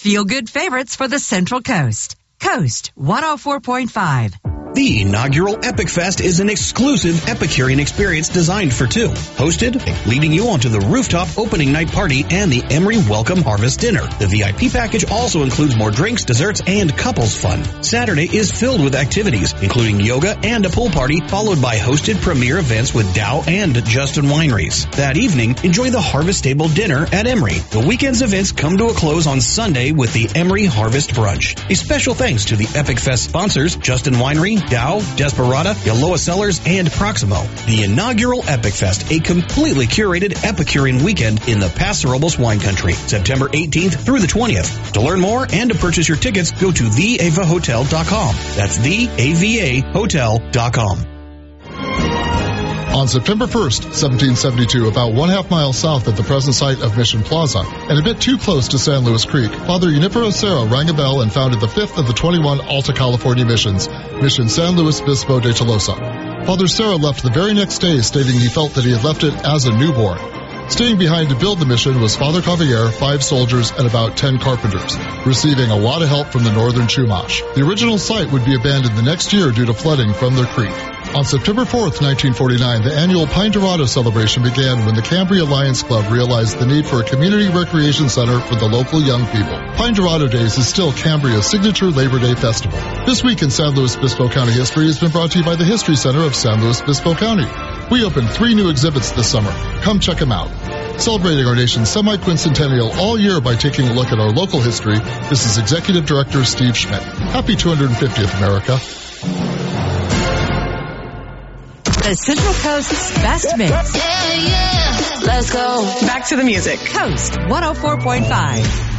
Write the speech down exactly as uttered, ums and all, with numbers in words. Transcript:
Feel-good favorites for the Central Coast. Coast one oh four point five. The inaugural Epic Fest is an exclusive Epicurean experience designed for two. Hosted, leading you onto the rooftop opening night party and the Emery Welcome Harvest Dinner. The V I P package also includes more drinks, desserts, and couples fun. Saturday is filled with activities, including yoga and a pool party, followed by hosted premier events with Dow and Justin Wineries. That evening, enjoy the Harvest Table Dinner at Emery. The weekend's events come to a close on Sunday with the Emery Harvest Brunch. A special thanks to the Epic Fest sponsors, Justin Winery, Dow, Desperada, Yaloa Cellars, and Proximo. The inaugural Epic Fest, a completely curated Epicurean weekend in the Paso Robles wine country, September eighteenth through the twentieth. To learn more and to purchase your tickets, go to the ava hotel dot com. That's the A V A hotel dot com. On September first, seventeen seventy-two, about one half mile south of the present site of Mission Plaza, and a bit too close to San Luis Creek, Father Junipero Serra rang a bell and founded the fifth of the twenty-one Alta California missions, Mission San Luis Obispo de Tolosa. Father Serra left the very next day, stating he felt that he had left it as a newborn. Staying behind to build the mission was Father Cavalier, five soldiers, and about ten carpenters, receiving a lot of help from the northern Chumash. The original site would be abandoned the next year due to flooding from the creek. On September fourth, nineteen forty-nine, the annual Pine Dorado celebration began when the Cambria Lions Club realized the need for a community recreation center for the local young people. Pine Dorado Days is still Cambria's signature Labor Day festival. This week in San Luis Obispo County history has been brought to you by the History Center of San Luis Obispo County. We opened three new exhibits this summer. Come check them out. Celebrating our nation's semi-quincentennial all year by taking a look at our local history, this is Executive Director Steve Schmidt. Happy two hundred fiftieth, America. The Central Coast's best mix. Yeah, yeah. Let's go. Back to the music. Coast one oh four point five.